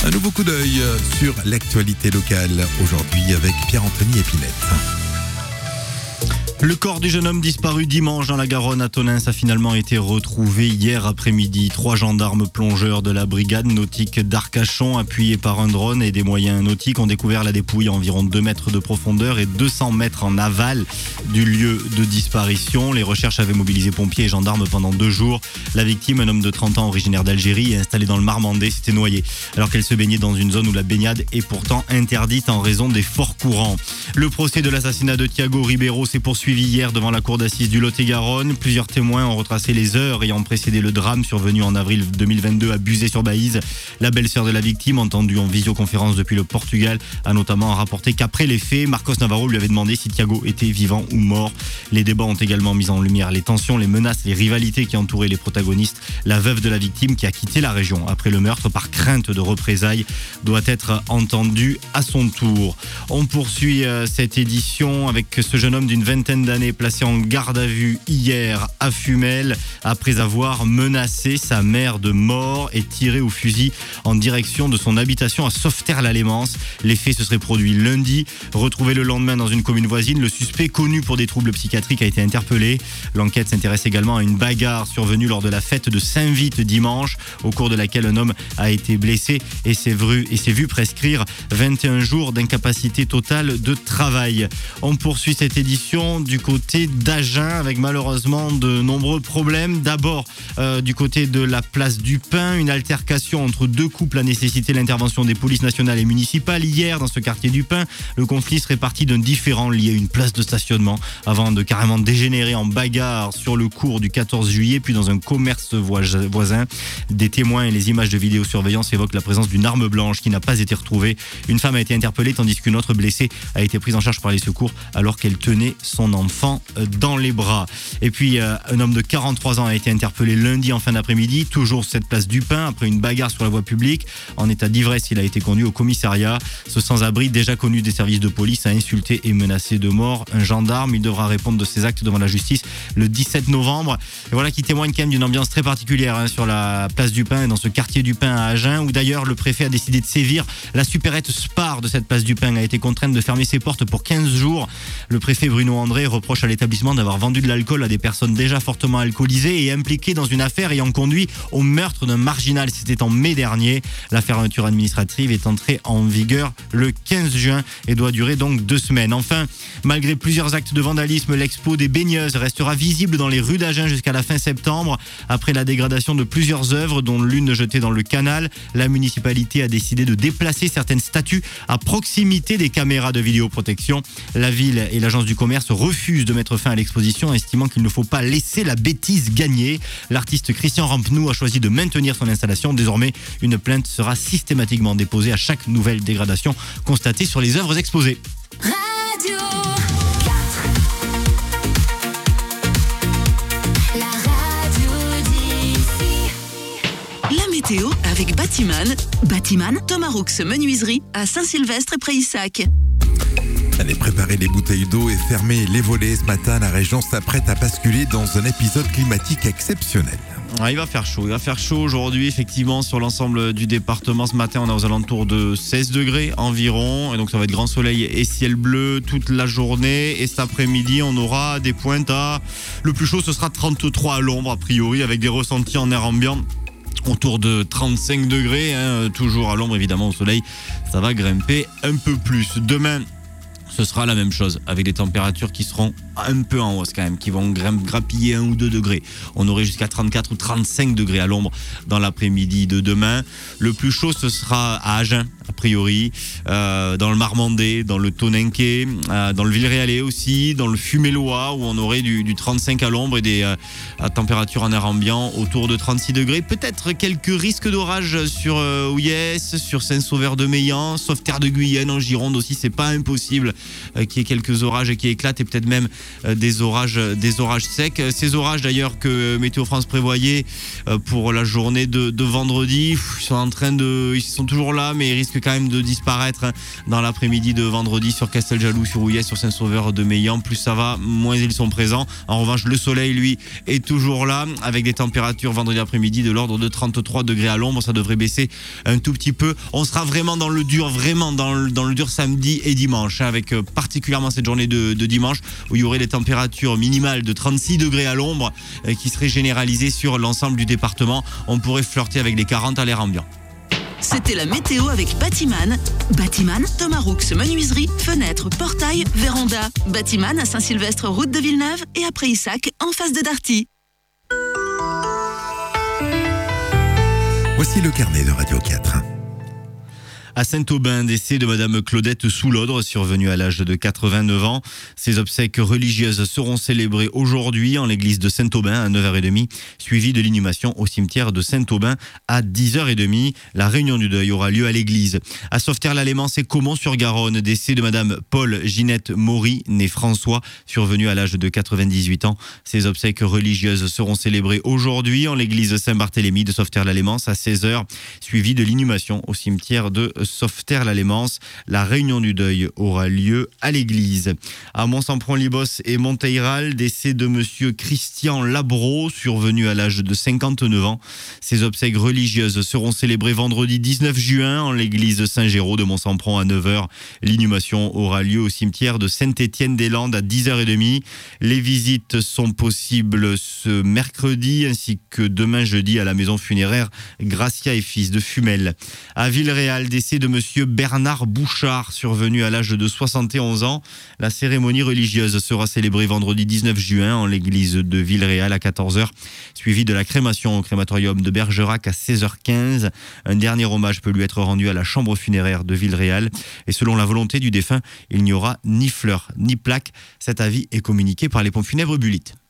Un nouveau coup d'œil sur l'actualité locale aujourd'hui avec Pierre-Anthony Épinette. Le corps du jeune homme disparu dimanche dans la Garonne à Tonneins a finalement été retrouvé hier après-midi. 3 gendarmes plongeurs de la brigade nautique d'Arcachon, appuyés par un drone et des moyens nautiques, ont découvert la dépouille à environ 2 mètres de profondeur et 200 mètres en aval du lieu de disparition. Les recherches avaient mobilisé pompiers et gendarmes pendant 2 jours. La victime, un homme de 30 ans originaire d'Algérie et installé dans le Marmandais, s'était noyée alors qu'elle se baignait dans une zone où la baignade est pourtant interdite en raison des forts courants. Le procès de l'assassinat de Thiago Ribeiro s'est poursuivi hier devant la cour d'assises du Lot-et-Garonne. Plusieurs témoins ont retracé les heures ayant précédé le drame survenu en avril 2022 à Buzet-sur-Baïse. La belle-sœur de la victime, entendue en visioconférence depuis le Portugal, a notamment rapporté qu'après les faits, Marcos Navarro lui avait demandé si Thiago était vivant ou mort. Les débats ont également mis en lumière les tensions, les menaces, les rivalités qui entouraient les protagonistes. La veuve de la victime, qui a quitté la région après le meurtre par crainte de représailles, doit être entendue à son tour. On poursuit cette édition avec ce jeune homme d'une vingtaine d'années placé en garde à vue hier à Fumel après avoir menacé sa mère de mort et tiré au fusil en direction de son habitation à Sauveterre-la-Lémence. Les faits se seraient produits lundi. Retrouvé le lendemain dans une commune voisine, le suspect connu pour des troubles psychiatriques a été interpellé. L'enquête s'intéresse également à une bagarre survenue lors de la fête de Saint-Vite dimanche, au cours de laquelle un homme a été blessé et s'est vu prescrire 21 jours d'incapacité totale de travail. On poursuit cette édition du côté d'Agen avec malheureusement de nombreux problèmes. D'abord du côté de la place du Pin, une altercation entre 2 couples a nécessité l'intervention des polices nationales et municipales. Hier, dans ce quartier du Pin, le conflit serait parti d'un différend lié à une place de stationnement avant de carrément dégénérer en bagarre sur le cours du 14 juillet puis dans un commerce voisin. Des témoins et les images de vidéosurveillance évoquent la présence d'une arme blanche qui n'a pas été retrouvée. Une femme a été interpellée tandis qu'une autre blessée a été prise en charge par les secours alors qu'elle tenait son enfant dans les bras. Et puis un homme de 43 ans a été interpellé lundi en fin d'après-midi, toujours cette place du Pin, après une bagarre sur la voie publique. En état d'ivresse, il a été conduit au commissariat. Ce sans-abri, déjà connu des services de police, a insulté et menacé de mort un gendarme. Il devra répondre de ses actes devant la justice le 17 novembre. Et voilà qui témoigne quand même d'une ambiance très particulière sur la place du Pin et dans ce quartier du Pin à Agen, où d'ailleurs le préfet a décidé de sévir. La supérette Spar de cette place du Pin a été contrainte de fermer ses portes pour 15 jours. Le préfet Bruno André reproche à l'établissement d'avoir vendu de l'alcool à des personnes déjà fortement alcoolisées et impliquées dans une affaire ayant conduit au meurtre d'un marginal. C'était en mai dernier. La fermeture administrative est entrée en vigueur le 15 juin et doit durer donc 2 semaines. Enfin, malgré plusieurs actes de vandalisme, l'expo des baigneuses restera visible dans les rues d'Agen jusqu'à la fin septembre. Après la dégradation de plusieurs œuvres, dont l'une jetée dans le canal, la municipalité a décidé de déplacer certaines statues à proximité des caméras de vidéoprotection. La ville et l'agence du commerce refusent de mettre fin à l'exposition, estimant qu'il ne faut pas laisser la bêtise gagner. L'artiste Christian Rampenou a choisi de maintenir son installation. Désormais, une plainte sera systématiquement déposée à chaque nouvelle dégradation constatée sur les œuvres exposées. Radio 4. La radio d'ici. La météo avec Batiman. Batiman, Thomas Roux Menuiserie à Saint-Sylvestre et Prayssac. Allez, préparez les bouteilles d'eau et fermez les volets. Ce matin, la région s'apprête à basculer dans un épisode climatique exceptionnel. Il va faire chaud aujourd'hui effectivement sur l'ensemble du département. Ce matin on est aux alentours de 16 degrés environ et donc ça va être grand soleil et ciel bleu toute la journée. Et cet après-midi on aura des pointes à... Le plus chaud ce sera 33 à l'ombre a priori, avec des ressentis en air ambiant autour de 35 degrés, toujours à l'ombre évidemment. Au soleil ça va grimper un peu plus. Demain ce sera la même chose, avec des températures qui seront un peu en hausse quand même, qui vont grappiller 1 ou 2 degrés. On aurait jusqu'à 34 ou 35 degrés à l'ombre dans l'après-midi de demain. Le plus chaud, ce sera à Agen, a priori, dans le Marmandais, dans le Tonenquais, dans le Villeréalais aussi, dans le Fumélois, où on aurait du 35 à l'ombre et des températures en air ambiant autour de 36 degrés. Peut-être quelques risques d'orage sur Ouillès, sur Saint-Sauveur-de-Meillan, Sauveterre de Guyenne, en Gironde aussi. C'est pas impossible qu'il y ait quelques orages qui éclatent et peut-être même des orages secs. Ces orages d'ailleurs que Météo France prévoyait pour la journée de vendredi, ils sont toujours là, mais ils risquent quand même de disparaître dans l'après-midi de vendredi sur Casteljaloux, sur Ouillès, sur Saint-Sauveur de Meillan. Plus ça va, moins ils sont présents. En revanche, le soleil, lui, est toujours là, avec des températures vendredi après-midi de l'ordre de 33 degrés à l'ombre. Ça devrait baisser un tout petit peu. On sera vraiment dans le dur, samedi et dimanche, avec particulièrement cette journée de dimanche, où il y aurait des températures minimales de 36 degrés à l'ombre, qui seraient généralisées sur l'ensemble du département. On pourrait flirter avec les 40 à l'air ambiant. C'était la météo avec Batiman. Batiman, Thomas Roux, menuiserie, fenêtres, portail, véranda. Batiman à Saint-Sylvestre, route de Villeneuve et à Prayssac, en face de Darty. Voici le carnet de Radio 4. À Saint-Aubin, décès de Madame Claudette Soulodre, survenue à l'âge de 89 ans. Ses obsèques religieuses seront célébrées aujourd'hui en l'église de Saint-Aubin à 9h30, suivies de l'inhumation au cimetière de Saint-Aubin à 10h30. La réunion du deuil aura lieu à l'église. À Sauveterre-l'Alléman, c'est Caumont-sur-Garonne, décès de Madame Paul Ginette Maury, née François, survenue à l'âge de 98 ans. Ses obsèques religieuses seront célébrées aujourd'hui en l'église Saint-Barthélemy de Sauveterre-l'Alléman à 16h, suivies de l'inhumation au cimetière de Sauveterre-l'Allémance. La réunion du deuil aura lieu à l'église. À Mont-Sampron-Libos et Monteyral, décès de monsieur Christian Labro, survenu à l'âge de 59 ans. Ses obsèques religieuses seront célébrées vendredi 19 juin en l'église Saint-Géraud de Mont-Sampron à 9h. L'inhumation aura lieu au cimetière de Saint-Étienne-des-Landes à 10h30. Les visites sont possibles ce mercredi ainsi que demain jeudi à la maison funéraire Gracia et Fils de Fumel. À Villeréal, décès de monsieur Bernard Bouchard, survenu à l'âge de 71 ans. La cérémonie religieuse sera célébrée vendredi 19 juin en l'église de Villeréal à 14h, suivie de la crémation au crématorium de Bergerac à 16h15. Un dernier hommage peut lui être rendu à la chambre funéraire de Villeréal. Et selon la volonté du défunt, il n'y aura ni fleurs ni plaques. Cet avis est communiqué par les pompes funèbres Bulit.